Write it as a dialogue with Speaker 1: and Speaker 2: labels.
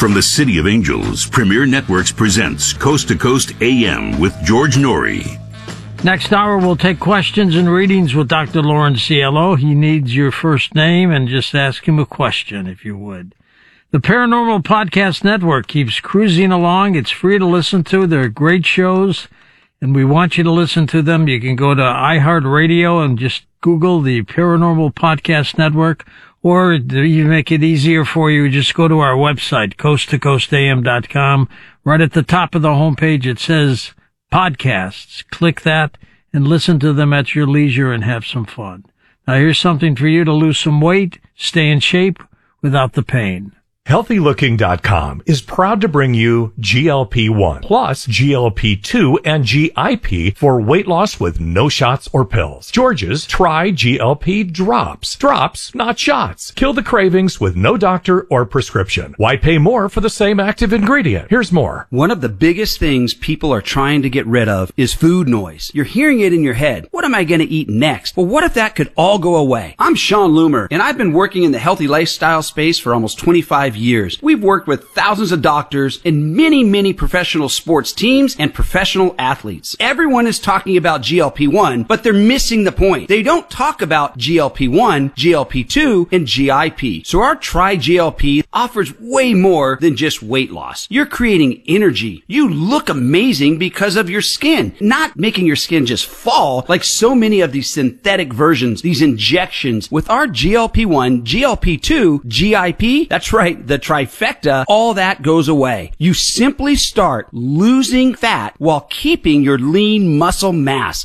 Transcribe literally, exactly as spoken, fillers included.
Speaker 1: From the City of Angels, Premier Networks presents Coast to Coast A M with George Norrie.
Speaker 2: Next hour, we'll take questions and readings with Doctor Lawrence Cielo. He needs your first name and just ask him a question, if you would. The Paranormal Podcast Network keeps cruising along. It's free to listen to. They're great shows, and we want you to listen to them. You can go to iHeartRadio and just Google the Paranormal Podcast Network, or to even make it easier for you, just go to our website, coast to coast a m dot com. Right at the top of the homepage, it says podcasts. Click that and listen to them at your leisure and have some fun. Now, here's something for you to lose some weight, stay in shape without the pain.
Speaker 3: Healthy Looking dot com is proud to bring you G L P one plus G L P two and G I P for weight loss with no shots or pills. George's Try G L P Drops. Drops, not shots. Kill the cravings with no doctor or prescription. Why pay more for the same active ingredient? Here's more.
Speaker 4: One of the biggest things people are trying to get rid of is food noise. You're hearing it in your head. What am I going to eat next? Well, what if that could all go away? I'm Sean Loomer, and I've been working in the healthy lifestyle space for almost twenty-five years. We've worked with thousands of doctors and many, many professional sports teams and professional athletes. Everyone is talking about G L P one, but they're missing the point. They don't talk about G L P one, G L P two, and G I P. So our Try G L P offers way more than just weight loss. You're creating energy. You look amazing because of your skin, not making your skin just fall like so many of these synthetic versions, these injections. With our G L P one, G L P two, G I P, that's right, the trifecta, all that goes away. You simply start losing fat while keeping your lean muscle mass.